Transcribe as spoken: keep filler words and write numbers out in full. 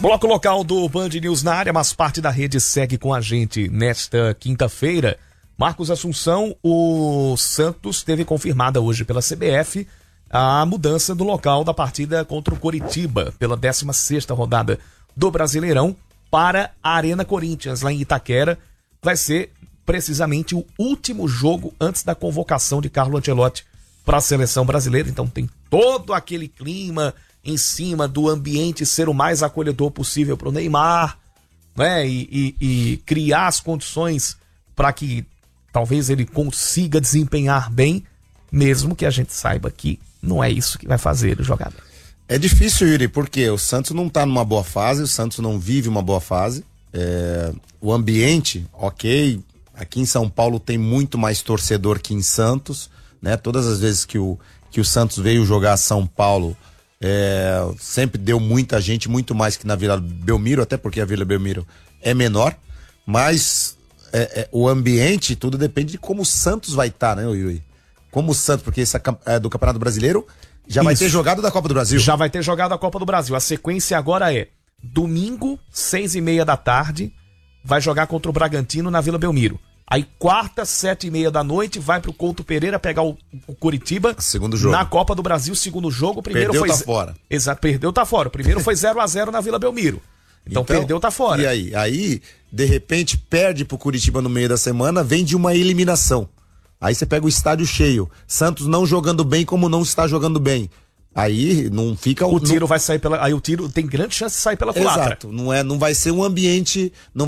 Bloco local do Band News na área, mas parte da rede segue com a gente nesta quinta-feira. Marcos Assunção, o Santos teve confirmada hoje pela C B F a mudança do local da partida contra o Coritiba, pela décima sexta rodada do Brasileirão, para a Arena Corinthians, lá em Itaquera. Vai ser precisamente o último jogo antes da convocação de Carlo Ancelotti para a seleção brasileira. Então tem todo aquele clima em cima do ambiente ser o mais acolhedor possível para o Neymar, né? E, e, e criar as condições para que talvez ele consiga desempenhar bem, mesmo que a gente saiba que não é isso que vai fazer o jogador. É difícil, Yuri, porque o Santos não tá numa boa fase, o Santos não vive uma boa fase. É, o ambiente, ok, aqui em São Paulo tem muito mais torcedor que em Santos, né? Todas as vezes que o, que o Santos veio jogar São Paulo, é, sempre deu muita gente, muito mais que na Vila Belmiro, até porque a Vila Belmiro é menor, mas é, é, o ambiente, tudo depende de como o Santos vai estar, tá, né, Yuri? Como o Santos, porque esse é do Campeonato Brasileiro, já Isso. vai ter jogado da Copa do Brasil. Já vai ter jogado a Copa do Brasil. A sequência agora é domingo, seis e meia da tarde, vai jogar contra o Bragantino na Vila Belmiro. Aí quarta, sete e meia da noite, vai pro Couto Pereira pegar o, o Curitiba. Segundo jogo. Na Copa do Brasil, segundo jogo. O primeiro perdeu, foi... tá fora. Exato, perdeu, tá fora. O primeiro foi zero a zero na Vila Belmiro. Então, então perdeu, tá fora. E aí? Aí, de repente, perde pro Curitiba no meio da semana, vem de uma eliminação. Aí você pega o estádio cheio. Santos não jogando bem como não está jogando bem. Aí não fica... O tiro não... vai sair pela... Aí o tiro tem grande chance de sair pela culatra. Exato. Não, é, não vai ser um ambiente... Não